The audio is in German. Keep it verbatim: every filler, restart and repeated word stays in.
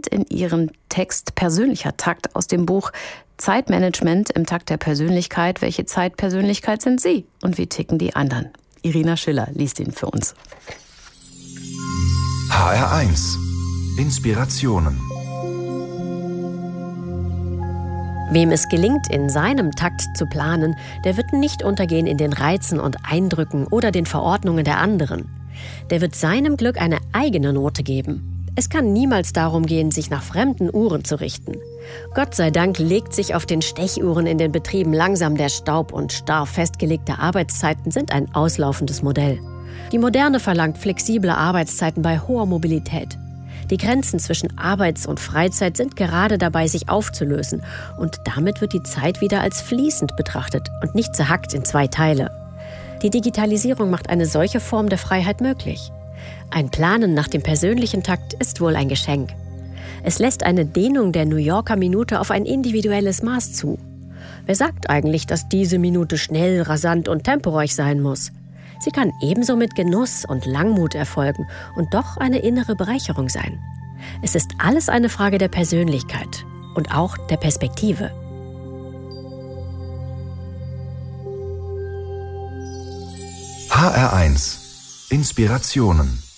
Zitat in ihrem Text Persönlicher Takt aus dem Buch Zeitmanagement im Takt der Persönlichkeit. Welche Zeitpersönlichkeit sind Sie und wie ticken die anderen? Irina Schiller liest ihn für uns. H R eins. Inspirationen. Wem es gelingt, in seinem Takt zu planen, der wird nicht untergehen in den Reizen und Eindrücken oder den Verordnungen der anderen. Der wird seinem Glück eine eigene Note geben. Es kann niemals darum gehen, sich nach fremden Uhren zu richten. Gott sei Dank legt sich auf den Stechuhren in den Betrieben langsam der Staub und starr festgelegte Arbeitszeiten sind ein auslaufendes Modell. Die Moderne verlangt flexible Arbeitszeiten bei hoher Mobilität. Die Grenzen zwischen Arbeits- und Freizeit sind gerade dabei, sich aufzulösen. Und damit wird die Zeit wieder als fließend betrachtet und nicht zerhackt in zwei Teile. Die Digitalisierung macht eine solche Form der Freiheit möglich. Ein Planen nach dem persönlichen Takt ist wohl ein Geschenk. Es lässt eine Dehnung der New Yorker Minute auf ein individuelles Maß zu. Wer sagt eigentlich, dass diese Minute schnell, rasant und temporeich sein muss? Sie kann ebenso mit Genuss und Langmut erfolgen und doch eine innere Bereicherung sein. Es ist alles eine Frage der Persönlichkeit und auch der Perspektive. H R eins. Inspirationen.